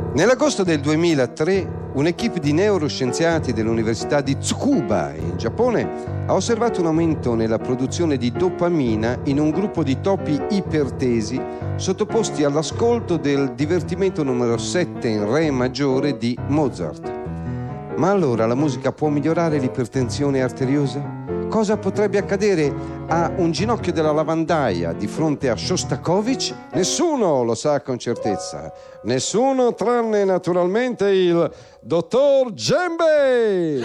Nell'agosto del 2003, un'equipe di neuroscienziati dell'Università di Tsukuba, in Giappone, ha osservato un aumento nella produzione di dopamina in un gruppo di topi ipertesi sottoposti all'ascolto del divertimento numero 7 in Re maggiore di Mozart. Ma allora la musica può migliorare l'ipertensione arteriosa? Cosa potrebbe accadere a un ginocchio della lavandaia di fronte a Shostakovich? Nessuno lo sa con certezza. Nessuno tranne naturalmente il dottor Djembe!